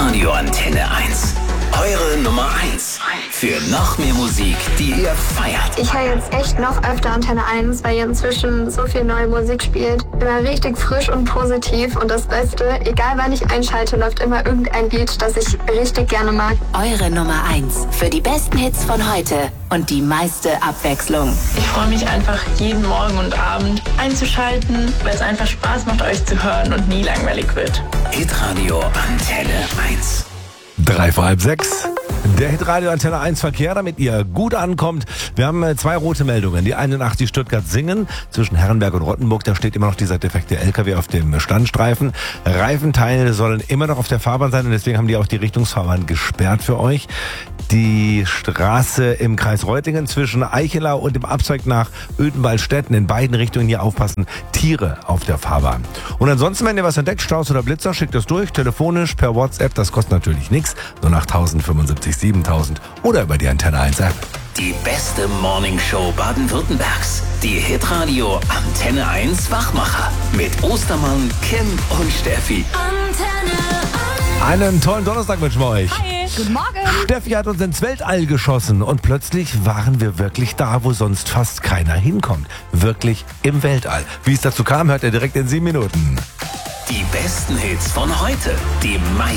Hitradio Antenne 1. Eure Nummer 1. Für noch mehr Musik, die ihr feiert. Ich höre jetzt echt noch öfter Antenne 1, weil ihr inzwischen so viel neue Musik spielt. Immer richtig frisch und positiv. Und das Beste, egal wann ich einschalte, läuft immer irgendein Lied, das ich richtig gerne mag. Eure Nummer 1 für die besten Hits von heute und die meiste Abwechslung. Ich freue mich einfach jeden Morgen und Abend einzuschalten, weil es einfach Spaß macht, euch zu hören und nie langweilig wird. Hitradio Antenne 1. 5:03. Der Hitradio Antenne 1 Verkehr, damit ihr gut ankommt. Wir haben 2 rote Meldungen. Die 81 Stuttgart-Singen zwischen Herrenberg und Rottenburg. Da steht immer noch dieser defekte LKW auf dem Standstreifen. Reifenteile sollen immer noch auf der Fahrbahn sein und deswegen haben die auch die Richtungsfahrbahn gesperrt für euch. Die Straße im Kreis Reutlingen zwischen Eichelau und dem Abzweig nach Ödenwaldstätten, in beiden Richtungen hier aufpassen. Tiere auf der Fahrbahn. Und ansonsten, wenn ihr was entdeckt, Staus oder Blitzer, schickt das durch, telefonisch, per WhatsApp. Das kostet natürlich nichts. Nur nach 1075 7000 oder über die Antenne 1 App. Die beste Morningshow Baden-Württembergs. Die Hitradio Antenne 1 Wachmacher. Mit Ostermann, Kim und Steffi. Einen tollen Donnerstag wünschen wir euch. Hi, guten Morgen. Steffi hat uns ins Weltall geschossen und plötzlich waren wir wirklich da, wo sonst fast keiner hinkommt. Wirklich im Weltall. Wie es dazu kam, hört ihr direkt in 7 Minuten. Die besten Hits von heute. Die meisten